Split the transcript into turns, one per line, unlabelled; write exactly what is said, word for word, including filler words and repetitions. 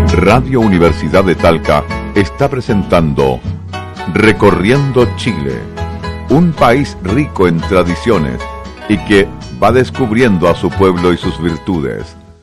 Radio Universidad de Talca está presentando Recorriendo Chile, un país rico en tradiciones y que va descubriendo a su pueblo y sus virtudes.